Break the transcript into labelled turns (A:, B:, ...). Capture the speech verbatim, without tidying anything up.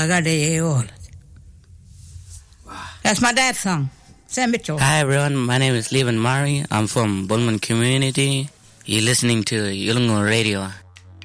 A: Agade all. That's my dad's song. Sam Mitchell.
B: Hi everyone, my name is Levan Mari. I'm from Bulman community. You're listening to Yulungo Radio.